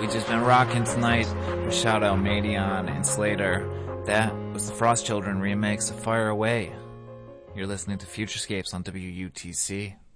just been rocking tonight with Shout Out Madion and Slater. That was the Frost Children remix of Fire Away. You're listening to Futurescapes on WUTC.